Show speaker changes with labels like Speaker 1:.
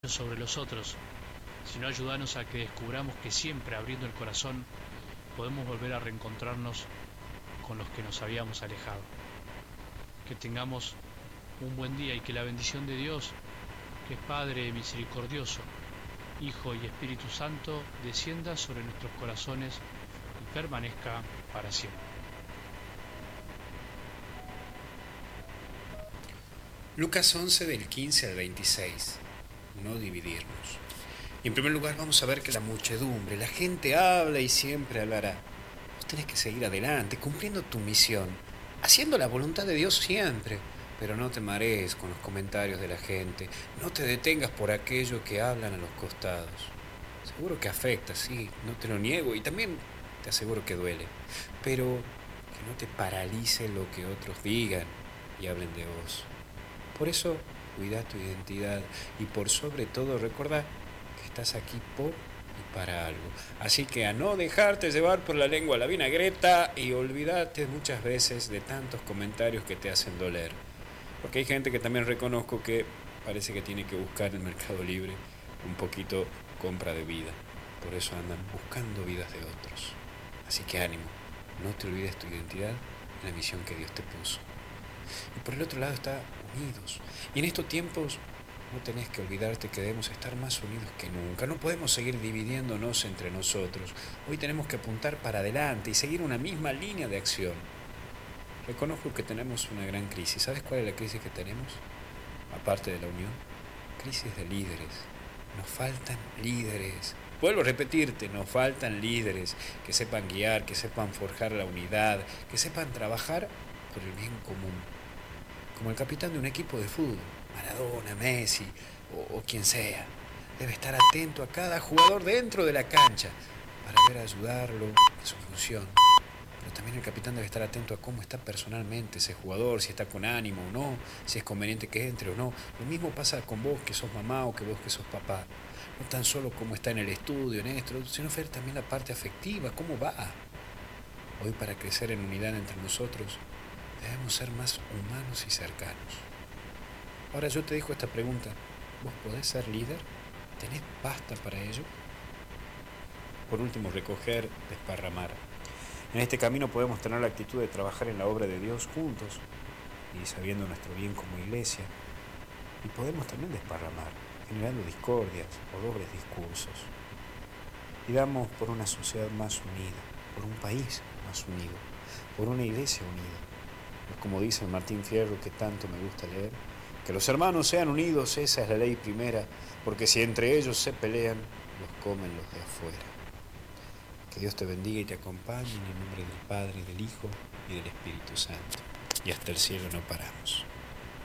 Speaker 1: sobre los otros, sino ayúdanos a que descubramos que siempre abriendo el corazón podemos volver a reencontrarnos con los que nos habíamos alejado. Que tengamos un buen día y que la bendición de Dios, que es Padre misericordioso, Hijo y Espíritu Santo, descienda sobre nuestros corazones y permanezca para siempre.
Speaker 2: Lucas 11 del 15 al 26. No dividirnos. Y en primer lugar vamos a ver que la muchedumbre, la gente habla y siempre hablará. Vos tenés que seguir adelante, cumpliendo tu misión, haciendo la voluntad de Dios siempre. Pero no te marees con los comentarios de la gente, no te detengas por aquello que hablan a los costados. Seguro que afecta, sí, no te lo niego, y también te aseguro que duele. Pero que no te paralice lo que otros digan y hablen de vos. Por eso, cuida tu identidad y por sobre todo recordá que estás aquí por y para algo. Así que a no dejarte llevar por la lengua a la vinagreta y olvídate muchas veces de tantos comentarios que te hacen doler. Porque hay gente que también reconozco que parece que tiene que buscar en el Mercado Libre un poquito compra de vida. Por eso andan buscando vidas de otros. Así que ánimo, no te olvides tu identidad y la misión que Dios te puso. Y por el otro lado está unidos. Y en estos tiempos no tenés que olvidarte que debemos estar más unidos que nunca. No podemos seguir dividiéndonos entre nosotros. Hoy tenemos que apuntar para adelante y seguir una misma línea de acción. Reconozco que tenemos una gran crisis. ¿Sabes cuál es la crisis que tenemos? Aparte de la unión, crisis de líderes. Nos faltan líderes. Vuelvo a repetirte, nos faltan líderes que sepan guiar, que sepan forjar la unidad, que sepan trabajar por el bien común. Como el capitán de un equipo de fútbol, Maradona, Messi o quien sea. Debe estar atento a cada jugador dentro de la cancha para ver ayudarlo en su función. Pero también el capitán debe estar atento a cómo está personalmente ese jugador, si está con ánimo o no, si es conveniente que entre o no. Lo mismo pasa con vos que sos mamá o que vos que sos papá. No tan solo cómo está en el estudio, en esto, sino ver también la parte afectiva, cómo va. Hoy para crecer en unidad entre nosotros debemos ser más humanos y cercanos. Ahora yo te dejo esta pregunta. ¿Vos podés ser líder? ¿Tenés pasta para ello? Por último, recoger, desparramar. En este camino podemos tener la actitud de trabajar en la obra de Dios juntos y sabiendo nuestro bien como iglesia. Y podemos también desparramar, generando discordias o dobles discursos. Pidamos por una sociedad más unida, por un país más unido, por una iglesia unida. Pues como dice Martín Fierro, que tanto me gusta leer, que los hermanos sean unidos, esa es la ley primera, porque si entre ellos se pelean, los comen los de afuera. Que Dios te bendiga y te acompañe en el nombre del Padre, del Hijo y del Espíritu Santo. Y hasta el cielo no paramos.